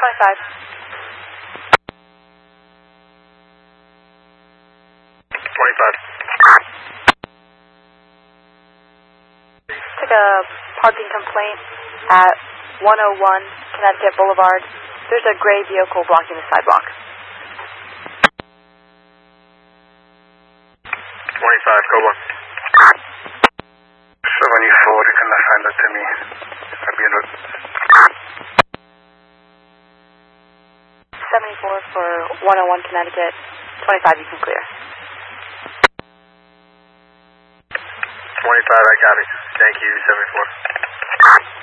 25. 25. Took a parking complaint at 101 Connecticut Boulevard. There's a gray vehicle blocking the sidewalk. 25, go on. 74, you can assign that to me. I'll be in route. 74 for 101 Connecticut. 25, you can clear. 25, I got it. Thank you, 74.